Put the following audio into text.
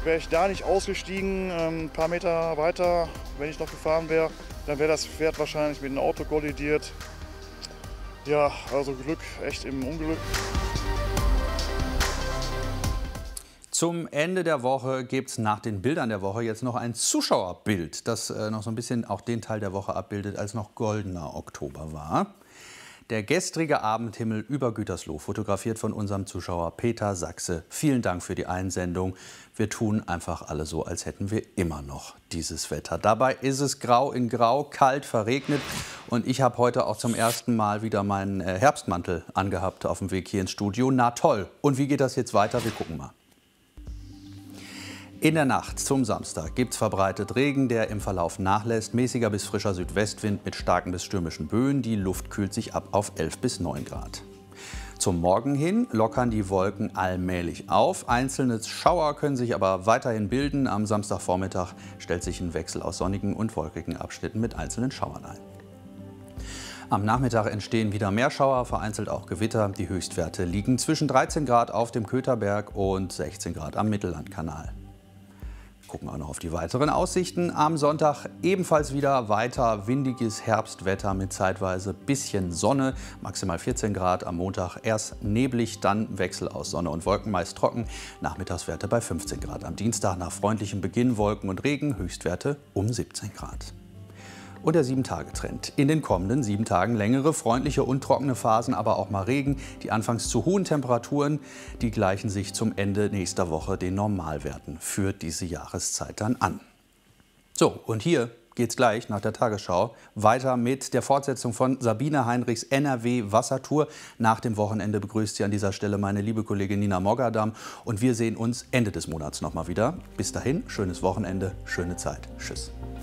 Wäre ich da nicht ausgestiegen, ein paar Meter weiter, wenn ich noch gefahren wäre, dann wäre das Pferd wahrscheinlich mit dem Auto kollidiert. Ja, also Glück, echt im Unglück. Zum Ende der Woche gibt es nach den Bildern der Woche jetzt noch ein Zuschauerbild, das noch so ein bisschen auch den Teil der Woche abbildet, als noch goldener Oktober war. Der gestrige Abendhimmel über Gütersloh, fotografiert von unserem Zuschauer Peter Sachse. Vielen Dank für die Einsendung. Wir tun einfach alle so, als hätten wir immer noch dieses Wetter. Dabei ist es grau in grau, kalt, verregnet. Und ich habe heute auch zum ersten Mal wieder meinen Herbstmantel angehabt auf dem Weg hier ins Studio. Na toll. Und wie geht das jetzt weiter? Wir gucken mal. In der Nacht zum Samstag gibt es verbreitet Regen, der im Verlauf nachlässt. Mäßiger bis frischer Südwestwind mit starken bis stürmischen Böen. Die Luft kühlt sich ab auf 11 bis 9 Grad. Zum Morgen hin lockern die Wolken allmählich auf. Einzelne Schauer können sich aber weiterhin bilden. Am Samstagvormittag stellt sich ein Wechsel aus sonnigen und wolkigen Abschnitten mit einzelnen Schauern ein. Am Nachmittag entstehen wieder mehr Schauer, vereinzelt auch Gewitter. Die Höchstwerte liegen zwischen 13 Grad auf dem Kötherberg und 16 Grad am Mittellandkanal. Gucken wir noch auf die weiteren Aussichten. Am Sonntag ebenfalls wieder weiter windiges Herbstwetter mit zeitweise bisschen Sonne, maximal 14 Grad. Am Montag erst neblig, dann Wechsel aus Sonne und Wolken, meist trocken. Nachmittagswerte bei 15 Grad. Am Dienstag nach freundlichem Beginn Wolken und Regen, Höchstwerte um 17 Grad. Und der 7-Tage-Trend. In den kommenden 7 Tagen längere, freundliche und trockene Phasen, aber auch mal Regen. Die anfangs zu hohen Temperaturen, die gleichen sich zum Ende nächster Woche den Normalwerten für diese Jahreszeit dann an. So, und hier geht's gleich nach der Tagesschau weiter mit der Fortsetzung von Sabine Heinrichs NRW-Wassertour. Nach dem Wochenende begrüßt sie an dieser Stelle meine liebe Kollegin Nina Moggadam. Und wir sehen uns Ende des Monats noch mal wieder. Bis dahin, schönes Wochenende, schöne Zeit. Tschüss.